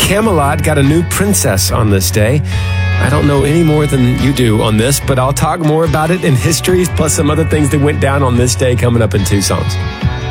Camelot got a new princess on this day. I don't know any more than you do on this, but I'll talk more about it in history, plus some other things that went down on this day coming up in 2 songs.